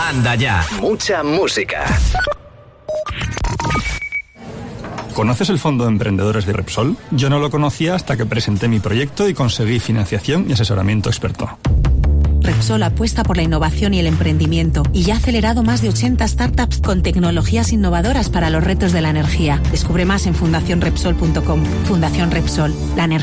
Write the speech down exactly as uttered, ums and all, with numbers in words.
Manda ya. Mucha música. ¿Conoces el Fondo de Emprendedores de Repsol? Yo no lo conocía hasta que presenté mi proyecto y conseguí financiación y asesoramiento experto. Repsol apuesta por la innovación y el emprendimiento y ya ha acelerado más de ochenta startups con tecnologías innovadoras para los retos de la energía. Descubre más en fundación repsol punto com. Fundación Repsol, la energía